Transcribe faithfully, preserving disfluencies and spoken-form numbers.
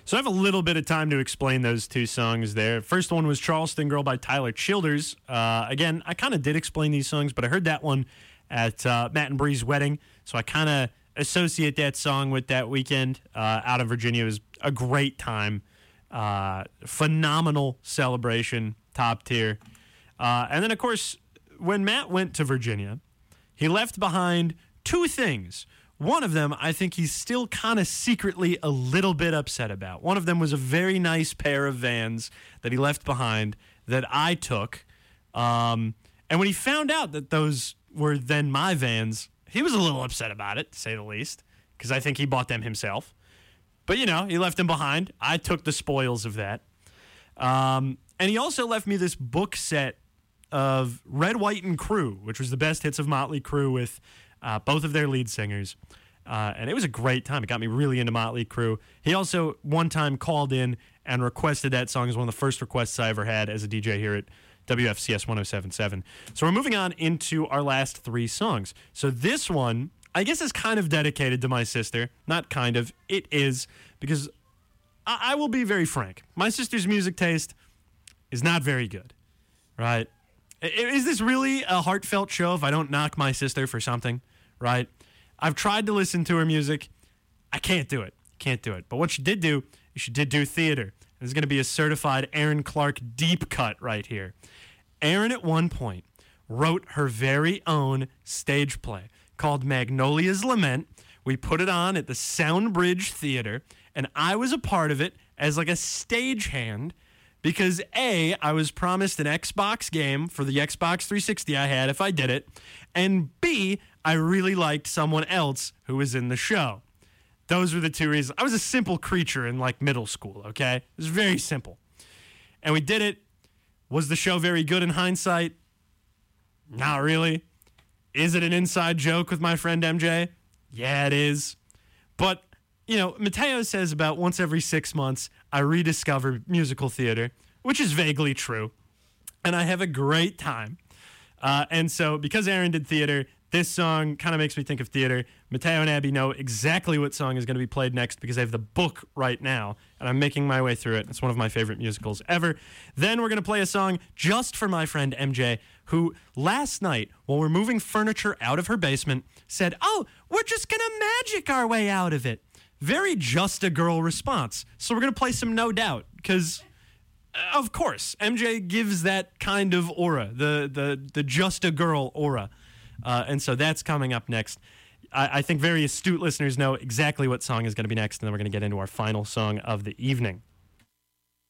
So I have a little bit of time to explain those two songs there. First one was Charleston Girl by Tyler Childers. Uh, again, I kind of did explain these songs, but I heard that one at uh, Matt and Bree's wedding, so I kind of associate that song with that weekend uh, out in Virginia. It was a great time. Uh, phenomenal celebration, top tier. Uh, and then, of course, when Matt went to Virginia, he left behind two things. One of them, I think he's still kind of secretly a little bit upset about. One of them was a very nice pair of Vans that he left behind that I took. Um, and when he found out that those were then my Vans, he was a little upset about it, to say the least, because I think he bought them himself. But, you know, he left them behind. I took the spoils of that. Um, and he also left me this book set of Red, White, and Crew, which was the best hits of Motley Crue with uh, both of their lead singers. Uh, and it was a great time. It got me really into Motley Crue. He also one time called in and requested that song as one of the first requests I ever had as a D J here at W F C S one oh seven point seven. So we're moving on into our last three songs. So this one, I guess, is kind of dedicated to my sister. Not kind of. It is, because I, I will be very frank. My sister's music taste is not very good, right? Is this really a heartfelt show if I don't knock my sister for something, right? I've tried to listen to her music. I can't do it. Can't do it. But what she did do is she did do theater. There's going to be a certified Aaron Clark deep cut right here. Aaron, at one point, wrote her very own stage play called Magnolia's Lament. We put it on at the Soundbridge Theater, and I was a part of it as like a stagehand because, A, I was promised an Xbox game for the Xbox three sixty I had if I did it, and B, I really liked someone else who was in the show. Those were the two reasons. I was a simple creature in, like, middle school, okay? It was very simple. And we did it. Was the show very good in hindsight? Not really. Is it an inside joke with my friend M J? Yeah, it is. But, you know, Mateo says about once every six months, I rediscover musical theater, which is vaguely true. And I have a great time. Uh, and so because Aaron did theater, this song kind of makes me think of theater. Mateo and Abby know exactly what song is going to be played next because I have the book right now, and I'm making my way through it. It's one of my favorite musicals ever. Then we're going to play a song just for my friend M J, who last night, while we're moving furniture out of her basement, said, oh, we're just going to magic our way out of it. Very just a girl response. So we're going to play some No Doubt because, of course, M J gives that kind of aura, the the the just a girl aura. Uh, and so that's coming up next. I, I think very astute listeners know exactly what song is going to be next, and then we're going to get into our final song of the evening.